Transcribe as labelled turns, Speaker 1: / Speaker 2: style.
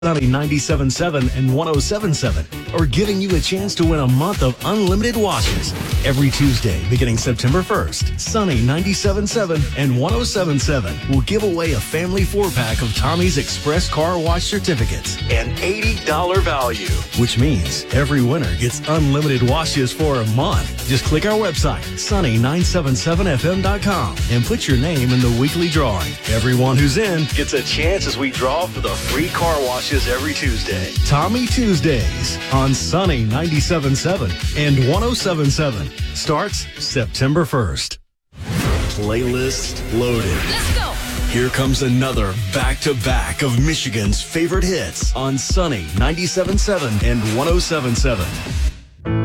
Speaker 1: Sunny 97.7 and 107.7 are giving you a chance to win a month of unlimited washes. Every Tuesday, beginning September 1st, Sunny 97.7 and 107.7 will give away a family 4-pack of Tommy's Express Car Wash certificates, an $80 value, which means every winner gets unlimited washes for a month. Just click our website, sunny977fm.com, and put your name in the weekly drawing. Everyone who's in gets a chance as we draw for the free car washes every Tuesday. Tommy Tuesdays on Sunny 97.7 and 107.7 starts September 1st. Playlist loaded.
Speaker 2: Let's go.
Speaker 1: Here comes another back-to-back of Michigan's favorite hits on Sunny 97.7 and 107.7.